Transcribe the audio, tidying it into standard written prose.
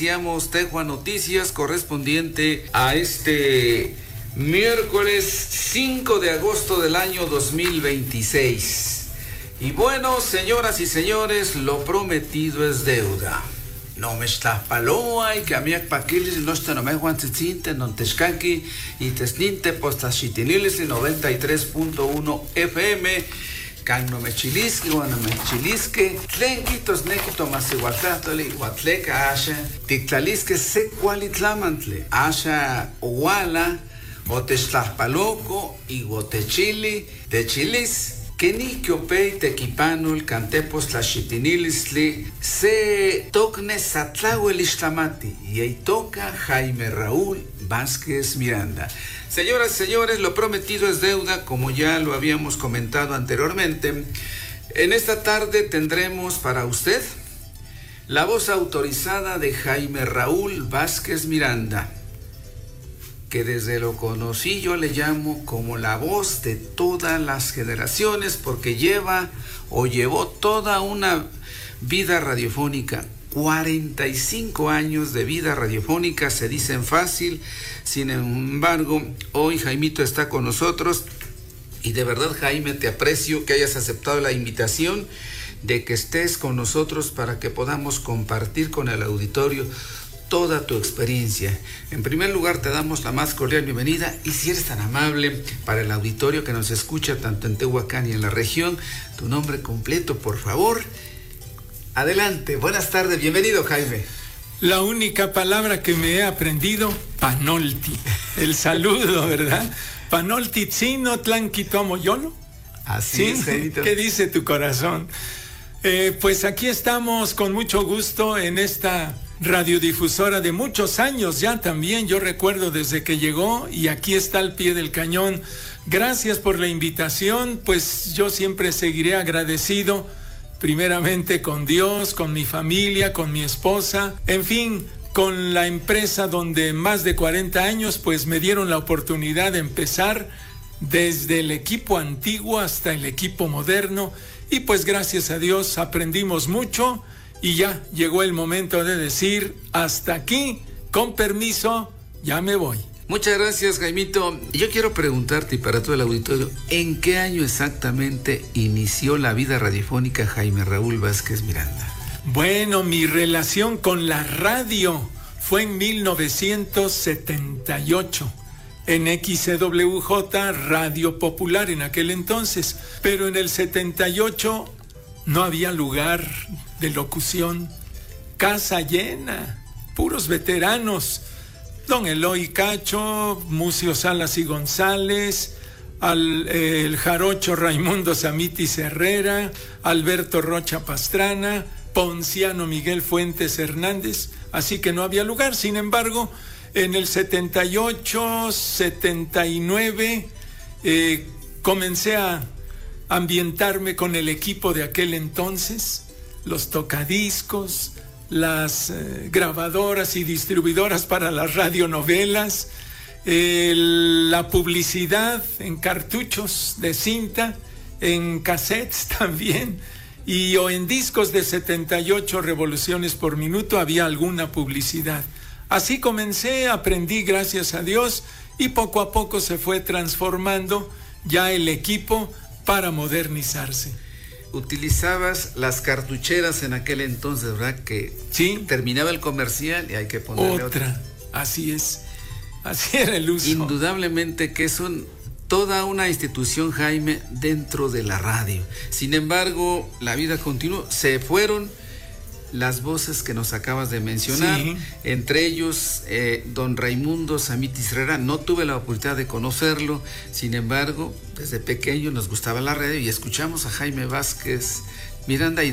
iniciamos Tejua Noticias correspondiente a este miércoles 5 de agosto del año 2026. Y bueno, señoras y señores, lo prometido es deuda. No me está paloa y que a mí paquiles no está no me guantecinte no tescanqui y tesninte postashitiniles 93.1 FM. Can no me chilisque o no me chilisque tlenquitos nequito más iguatlatole iguatleca asha tictalisque se cualitlamantle asha oala o testlapaloco y guotechili de chilis que ni que opei tequipanul cantepos tlachitinilisli se tocne satlahuel ixtlamati y ahí toca Jaime Raúl Vázquez Miranda. Señoras y señores, lo prometido es deuda, como ya lo habíamos comentado anteriormente. En esta tarde tendremos para usted la voz autorizada de Jaime Raúl Vázquez Miranda, que desde lo conocí yo le llamo como la voz de todas las generaciones, porque llevó toda una vida radiofónica. 45 años de vida radiofónica se dicen fácil, sin embargo, hoy Jaimito está con nosotros y de verdad, Jaime, te aprecio que hayas aceptado la invitación de que estés con nosotros para que podamos compartir con el auditorio toda tu experiencia. En primer lugar, te damos la más cordial bienvenida y si eres tan amable para el auditorio que nos escucha tanto en Tehuacán y en la región, tu nombre completo, por favor. Adelante, buenas tardes, bienvenido, Jaime. La única palabra que me he aprendido, panolti, el saludo, ¿verdad? Panolti tzino tlanquitomo yolo. Así es, Jaimito. ¿Qué dice tu corazón? Pues aquí estamos con mucho gusto en esta radiodifusora de muchos años ya también, yo recuerdo desde que llegó y aquí está al pie del cañón. Gracias por la invitación, pues yo siempre seguiré agradecido, primeramente con Dios, con mi familia, con mi esposa, en fin, con la empresa donde más de 40 años pues me dieron la oportunidad de empezar desde el equipo antiguo hasta el equipo moderno y pues gracias a Dios aprendimos mucho. Y ya llegó el momento de decir, hasta aquí, con permiso, ya me voy. Muchas gracias, Jaimito. Yo quiero preguntarte, y para todo el auditorio, ¿en qué año exactamente inició la vida radiofónica Jaime Raúl Vázquez Miranda? Bueno, mi relación con la radio fue en 1978, en XCWJ, Radio Popular en aquel entonces. Pero en el 78 no había lugar de locución, casa llena, puros veteranos, don Eloy Cacho, Mucio Salas y González, el jarocho Raimundo Samitis Herrera, Alberto Rocha Pastrana, Ponciano Miguel Fuentes Hernández, así que no había lugar. Sin embargo, en el 78, 79, comencé a ambientarme con el equipo de aquel entonces, los tocadiscos, las grabadoras y distribuidoras para las radionovelas, la publicidad en cartuchos de cinta, en cassettes también, o en discos de 78 revoluciones por minuto había alguna publicidad. Así comencé, aprendí gracias a Dios y poco a poco se fue transformando ya el equipo para modernizarse. Utilizabas las cartucheras en aquel entonces, ¿verdad? Que sí, terminaba el comercial y hay que ponerle otra. Así es, así era el uso. Indudablemente que son toda una institución, Jaime, dentro de la radio. Sin embargo, la vida continuó, se fueron las voces que nos acabas de mencionar, sí. Entre ellos don Raimundo Samitis Herrera. No tuve la oportunidad de conocerlo, sin embargo, desde pequeño nos gustaba la radio y escuchamos a Jaime Vázquez Miranda y